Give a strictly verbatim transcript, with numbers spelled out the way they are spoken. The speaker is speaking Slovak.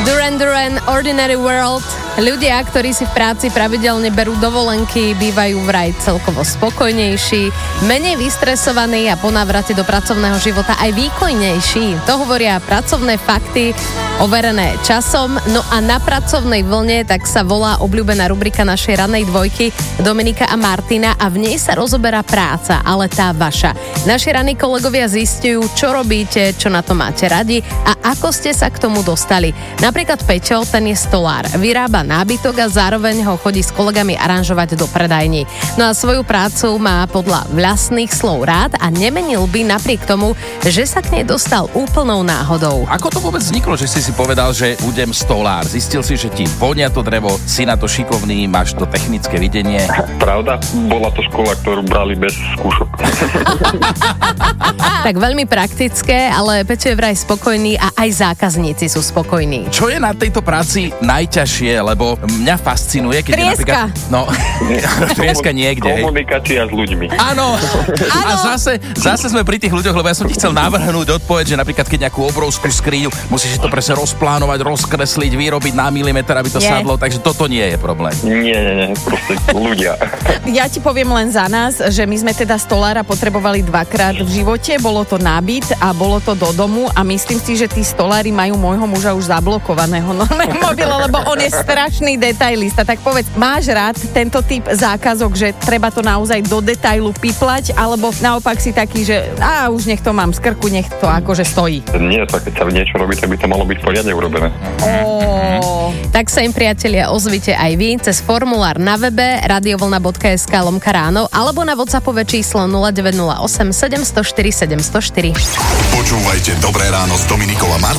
Duran Duran, Ordinary World. Ľudia, ktorí si v práci pravidelne berú dovolenky, bývajú vraj celkovo spokojnejší, menej vystresovaní a po návrate do pracovného života aj výkonnejší. To hovoria pracovné fakty, overené časom. No a na pracovnej vlne tak sa volá obľúbená rubrika našej rannej dvojky Dominika a Martina a v nej sa rozoberá práca, ale tá vaša. Naši ranní kolegovia zistujú, čo robíte, čo na to máte radi a ako ste sa k tomu dostali. Napríklad Peťo, ten je stolár, vyrába nábytok a zároveň ho chodí s kolegami aranžovať do predajní. No a svoju prácu má podľa vlastných slov rád a nemenil by napriek tomu, že sa k nej dostal úplnou náhodou. Ako to vôbec vzniklo, že si si povedal, že budem stolár? Zistil si, že ti vonia to drevo, si na to šikovný, máš to technické videnie? Pravda, bola to škola, ktorú brali bez skúšok. Tak veľmi praktické, ale Peťo je vraj spokojný a aj zákazníci sú spokojní. Čo je na tejto práci najťažšie, lebo mňa fascinuje, keď Trieska. je napríklad... No, trieska niekde. hej. Komunikácia s ľuďmi. Áno. A zase, zase sme pri tých ľuďoch, lebo ja som ti chcel navrhnúť odpoveď, že napríklad keď nejakú obrovskú skriňu, musíš si to presne rozplánovať, rozkresliť, vyrobiť na milimeter, aby to Nie. sadlo, takže toto nie je problém. Nie, nie, nie, proste ľudia. Ja ti poviem len za nás, že my sme teda stolára potrebovali dvakrát v živote, bolo to nábyt a bolo to do domu a myslím si, že tí stolári majú môjho muža už zablokovaného no, na mobile, lebo on je strašný detailista. Tak povedz, máš rád tento typ zákazok, že treba to naozaj do detailu piplať, alebo naopak si taký, že á, už nech to mám z krku, nech to akože stojí. Nie, tak keď sa niečo robí, tak by to malo byť poriadne urobené. Oh. Tak sa im, priatelia, ozvite aj vy cez formulár na webe radiovlna.sk lomka ráno alebo na WhatsAppové číslo nula deväť nula osem sedem nula štyri sedem nula štyri. Počúvajte Dobré ráno s Dominikou a Martinom